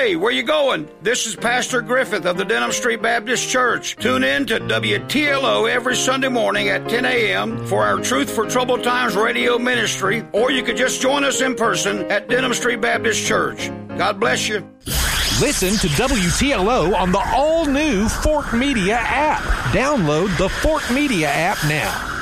Hey, where you going? This is Pastor Griffith of the Denham Street Baptist Church. Tune in to WTLO every Sunday morning at 10 a.m. for our Truth for Troubled Times radio ministry, or you could just join us in person at Denham Street Baptist Church. God bless you. Listen to WTLO on the all-new Fort Media app. Download the Fort Media app now.